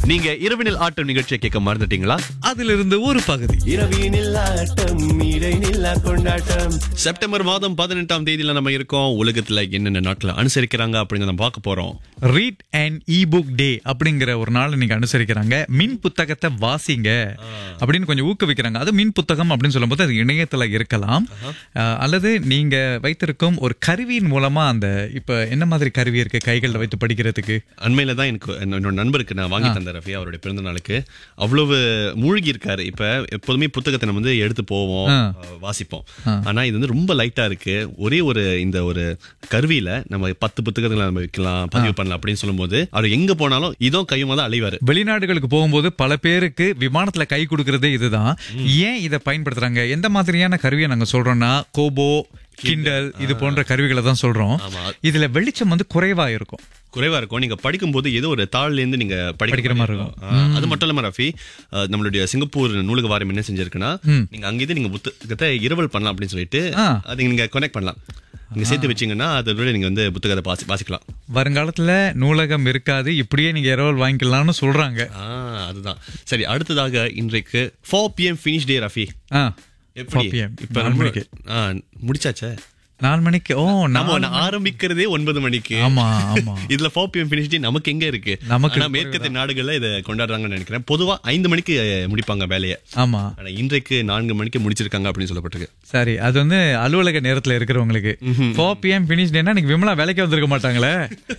நீங்க இரவினில் ஆட்டம் நிகழ்ச்சியை கேட்க மறந்துட்டீங்களா? அதிலிருந்து ஒரு பகுதி. இரவினில் ஆட்டம் இடைநில்லா கொண்டாட்டம். செப்டம்பர் மாதம் 18ஆம் தேதியில நம்ம இருக்கோம். உலகத்துல என்னென்ன நாட்களை அனுசரிக்கிறாங்க அப்படின்னு நம்ம பார்க்க போறோம். ரீட் அண்ட் இபுக் டே அப்படிங்கிற ஒரு நாள் நீங்க அனுசரிக்கிறாங்க. மின் புத்தகத்தை வாசிங்க அப்படின்னு கொஞ்சம் ஊக்குவிக்கிறாங்க. அது மின் புத்தகம் அப்படின்னு சொல்லும்போது அது இணையத்துல இருக்கலாம், அல்லது நீங்க வைத்திருக்கும் ஒரு கருவியின் மூலமா அந்த இப்ப என்ன மாதிரி கருவி இருக்கு கைகளில் வைத்து படிக்கிறதுக்கு. அண்மையில தான் எனக்கு என்னோட நண்பருக்கு நான் வாங்கி தந்த ரஃபி, அவருடைய பிறந்த நாளுக்கு. அவ்வளவு மூழ்கி இருக்காரு. இப்ப எப்போதுமே புத்தகத்தை நம்ம வந்து எடுத்து போவோம், வாசிப்போம். ஆனா இது வந்து ரொம்ப லைட்டா இருக்கு. ஒரே ஒரு இந்த ஒரு கருவியில நம்ம 10 புத்தகங்களை நம்ம வைக்கலாம், பதிவு பண்ணலாம் அப்படின்னு சொல்லும்போது அவர் எங்க போனாலும் இதோ கையுமா தான் அலைவாரு. வெளிநாடுகளுக்கு போகும்போது பல பேருக்கு விமானத்துல கை கொடுக்கறதே இதுதான். ஏன் இதை பயன்படுத்துறாங்க? எந்த மாதிரியான கருவியை நாங்க சொல்றோம்னா கோபோ, கிண்டல் இது போன்ற கருவிகளை தான் சொல்றோம். இதுல வெளிச்சம் வந்து குறைவா இருக்கும். நீங்க படிக்கும்போது ஏதோ ஒரு தாள்ல இருந்து நீங்க படிக்கிற மாதிரி இருக்கும். அது மட்டும் இல்லாம ரஃபி, நம்மளுடைய சிங்கப்பூர் நூலக வாரியம் என்ன செஞ்சிருக்குன்னா, நீங்க அங்கிருந்து நீங்க புத்தகத்தை இரவல் பண்ணலாம் அப்படின்னு சொல்லிட்டு அதை நீங்க கனெக்ட் பண்ணலாம். நீங்க சேர்த்து வச்சீங்கன்னா அதோட நீங்க வந்து புத்தகத்தை வாசிக்கலாம். வருங்காலத்துல நூலகம் இருக்காது, இப்படியே நீங்க இரவல் வாங்கிக்கலாம்னு சொல்றாங்க. அதுதான் சரி. அடுத்ததாக இன்றைக்கு 4 PM finish day ரஃபி. எப்படி இப்ப முடிச்சாச்சே 4 மணிக்கு. நம்ம ஆரம்பிக்கிறதே 9 மணிக்கு. ஆமா ஆமா. இதுல 4 PM finish day நமக்கு எங்க இருக்கு? நமக்கு மேற்கத்திய நாடுகள்ல இதை கொண்டாடுறாங்கன்னு நினைக்கிறேன். பொதுவா 5 மணிக்கு முடிப்பாங்க வேலையை. ஆமா, ஆனா இன்றைக்கு 4 மணிக்கு முடிச்சிருக்காங்க அப்படின்னு சொல்லப்பட்டிருக்கு. சரி, அது வந்து அலுவலக நேரத்துல இருக்கிறவங்களுக்கு 4 PM finish dayனா நீங்க விமலா வேலைக்கு வந்திருக்க மாட்டாங்களே.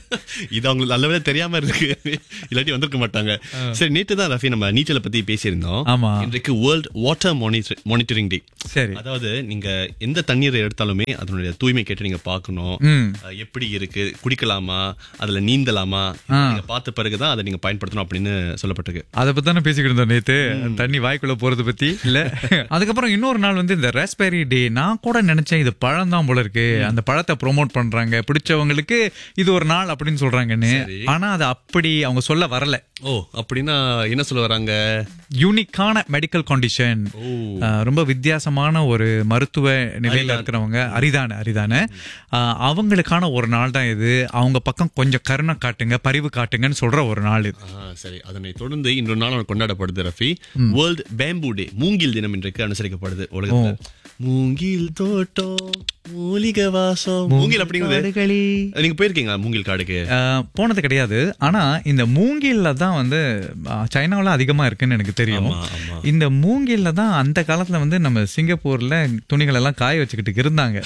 இது அவங்களுக்கு நல்ல வேலை தெரியாம இருக்கு, இல்லாட்டி வந்திருக்க மாட்டாங்க. சரி, நேற்று தான் ரஃபி நம்ம நீச்சலை பத்தி பேசியிருந்தோம். ஆமா, இன்றைக்கு வேர்ல்ட் வாட்டர் மானிட்டரிங் டே. சரி, அதாவது நீங்க எந்த தண்ணீரை எடுத்தாலுமே அதனுடைய தூய்மை கேட்டு நீங்க பாக்கணும். எப்படி இருக்கு, குடிக்கலாமா, அதுல நீந்தலாமா, நீங்க பார்த்த பிறகுதான் அதை நீங்க பயன்படுத்தணும் அப்படின்னு சொல்லப்பட்டிருக்கு. அதை பத்தி தானே பேசிக்கிட்டு இருந்தோம் நேத்து, தண்ணி வாய்க்குள்ள போறது பத்தி இல்ல. அதுக்கப்புறம் இன்னொரு நாள் வந்து இந்த ராஸ்பெரி டே. நான் கூட நினைச்சேன் இது பழம் தான் போல இருக்கு, அந்த பழத்தை ப்ரோமோட் பண்றாங்க, பிடிச்சவங்களுக்கு இது ஒரு நாள் அப்படின்னு சொல்றாங்கன்னு. ஆனா அது அப்படி அவங்க சொல்ல வரல. அப்படின்னா என்ன சொல்ல வராங்க? யூனிக்கான மெடிக்கல் கண்டிஷன், ரொம்ப வித்தியாசமான ஒரு மருத்துவ நிலையில இருக்கிறவங்க, அரிதான அவங்களுக்கான ஒரு நாள் தான் இது. அவங்க பக்கம் கொஞ்சம் கருணை காட்டுங்க, பரிவு காட்டுங்கன்னு சொல்ற ஒரு நாள் இது. சரி, அதனை தொடர்ந்து இன்னொரு நாள் கொண்டாடப்படுது ரஃபி. வேர்ல்ட் பேம்பு டே, மூங்கில் தினம் இன்றைக்கு அனுசரிக்கப்படுது உலகத்துல. மூங்கில் தோட்டம், மூலிகை வாசம், மூங்கில் அப்படிங்கிறது. நீங்க போயிருக்கீங்க மூங்கில் காடுக்கு? போனது கிடையாது. ஆனா இந்த மூங்கில்ல தான் வந்து சைனாவில அதிகமா இருக்குன்னு எனக்கு தெரியும். இந்த மூங்கில்ல தான் அந்த காலத்துல வந்து நம்ம சிங்கப்பூர்ல துணிகள் எல்லாம் காய வச்சுக்கிட்டு இருந்தாங்க.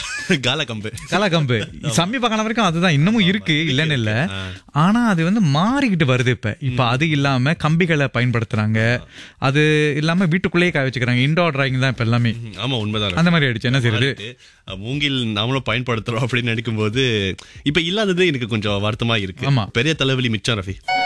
காலக்கம்பு சமீப காலம் வரைக்கும் அதுதான் இன்னமும் இருக்கு, இல்லன்னு இல்ல. ஆனா அது வந்து மாறிக்கிட்டு வருது. இப்ப அது இல்லாம கம்பிகளை பயன்படுத்துறாங்க, அது இல்லாம வீட்டுக்குள்ளேயே காய வச்சுக்கிறாங்க. இன்டோர் டிராயிங் தான் இப்ப எல்லாமே. ஆமா, உண்மைதான். அந்த மாதிரி ஆயிடுச்சு. என்ன செய்யுது? மூங்கில் நாமளும் பயன்படுத்துறோம் அப்படின்னு நினைக்கும் போது இப்ப இல்லாதது எனக்கு கொஞ்சம் வருத்தமா இருக்கு. பெரிய தலைவலி மிச்சம் ரஃபி.